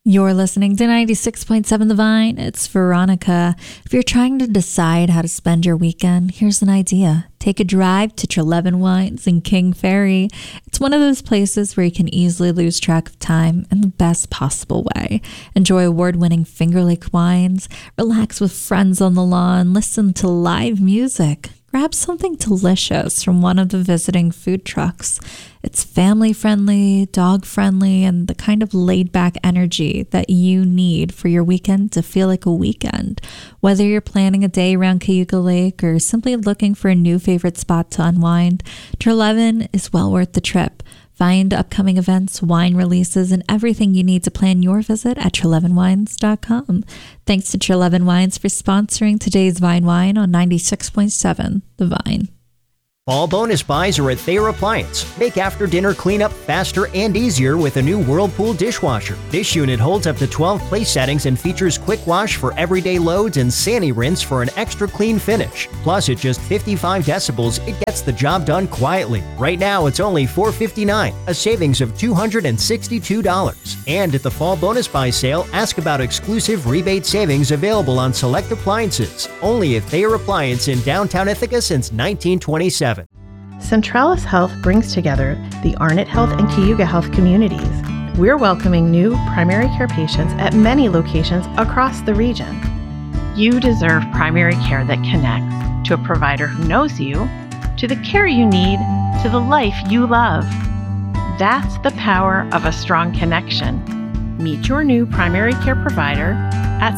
You're listening to 96.7 The Vine. It's Veronica. If you're trying to decide how to spend your weekend, here's an idea. Take a drive to Treleaven Wines in King Ferry. It's one of those places where you can easily lose track of time in the best possible way. Enjoy award-winning Finger Lake wines, relax with friends on the lawn, listen to live music. Grab something delicious from one of the visiting food trucks. It's family-friendly, dog-friendly, and the kind of laid-back energy that you need for your weekend to feel like a weekend. Whether you're planning a day around Cayuga Lake or simply looking for a new favorite spot to unwind, Treleaven is well worth the trip. Find upcoming events, wine releases, and everything you need to plan your visit at TreleavenWines.com. Thanks to Treleaven Wines for sponsoring today's Vine Wine on 96.7 The Vine. Fall bonus buys are at Thayer Appliance. Make after-dinner cleanup faster and easier with a new Whirlpool dishwasher. This unit holds up to 12 place settings and features quick wash for everyday loads and Sani-Rinse for an extra clean finish. Plus, at just 55 decibels, it gets the job done quietly. Right now, it's only $459, a savings of $262. And at the fall bonus buy sale, ask about exclusive rebate savings available on select appliances. Only at Thayer Appliance in downtown Ithaca since 1927. Centralis Health brings together the Arnott Health and Cayuga Health communities. We're welcoming new primary care patients at many locations across the region. You deserve primary care that connects to a provider who knows you, to the care you need, to the life you love. That's the power of a strong connection. Meet your new primary care provider at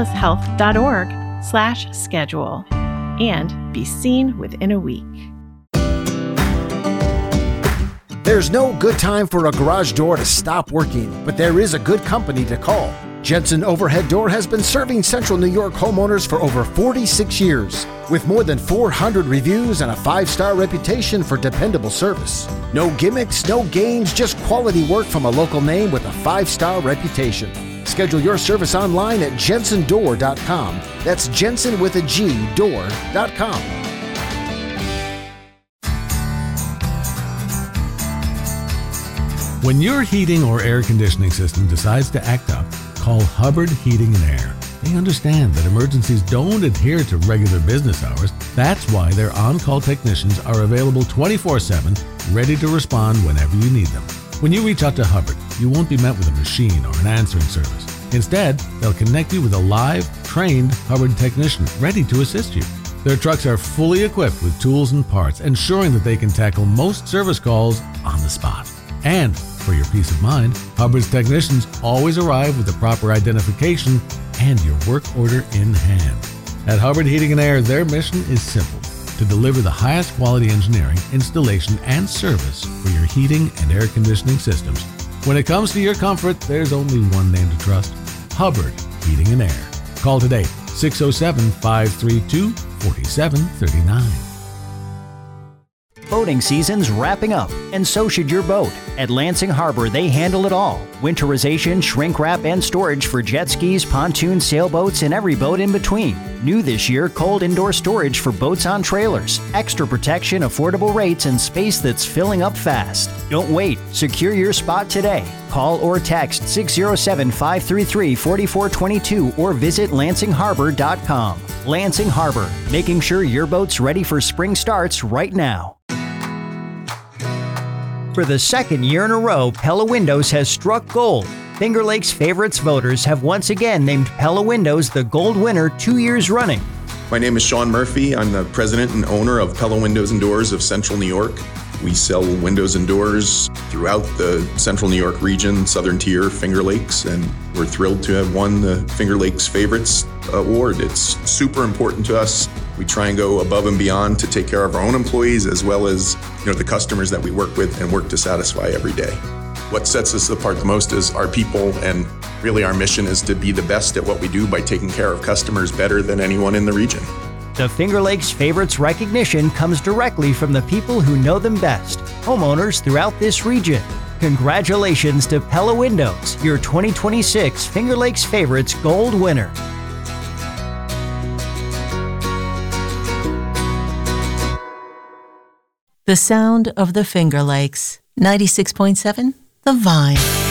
centralishealth.org/schedule and be seen within a week. There's no good time for a garage door to stop working, but there is a good company to call. Jensen Overhead Door has been serving Central New York homeowners for over 46 years, with more than 400 reviews and a 5-star reputation for dependable service. No gimmicks, no games, just quality work from a local name with a 5-star reputation. Schedule your service online at jensendoor.com. That's Jensen with a G, door.com. When your heating or air conditioning system decides to act up, call Hubbard Heating and Air. They understand that emergencies don't adhere to regular business hours. That's why their on-call technicians are available 24/7, ready to respond whenever you need them. When you reach out to Hubbard, you won't be met with a machine or an answering service. Instead, they'll connect you with a live, trained Hubbard technician ready to assist you. Their trucks are fully equipped with tools and parts, ensuring that they can tackle most service calls on the spot. And for your peace of mind, Hubbard's technicians always arrive with the proper identification and your work order in hand. At Hubbard Heating and Air, their mission is simple: to deliver the highest quality engineering, installation, and service for your heating and air conditioning systems. When it comes to your comfort, there's only one name to trust: Hubbard Heating and Air. Call today, 607-532-4739. Boating season's wrapping up, and so should your boat. At Lansing Harbor, they handle it all. Winterization, shrink wrap, and storage for jet skis, pontoons, sailboats, and every boat in between. New this year, cold indoor storage for boats on trailers. Extra protection, affordable rates, and space that's filling up fast. Don't wait. Secure your spot today. Call or text 607-533-4422 or visit LansingHarbor.com. Lansing Harbor, making sure your boat's ready for spring starts right now. For the second year in a row, Pella Windows has struck gold. Finger Lakes Favorites voters have once again named Pella Windows the gold winner 2 years running. My name is Sean Murphy. I'm the president and owner of Pella Windows and Doors of Central New York. We sell windows and doors throughout the Central New York region, Southern Tier, Finger Lakes, and we're thrilled to have won the Finger Lakes Favorites Award. It's super important to us. We try and go above and beyond to take care of our own employees as well as the customers that we work with and work to satisfy every day. What sets us apart the most is our people, and really our mission is to be the best at what we do by taking care of customers better than anyone in the region. The Finger Lakes Favorites recognition comes directly from the people who know them best, homeowners throughout this region. Congratulations to Pella Windows, your 2026 Finger Lakes Favorites Gold winner. The sound of the Finger Lakes. 96.7 The Vine.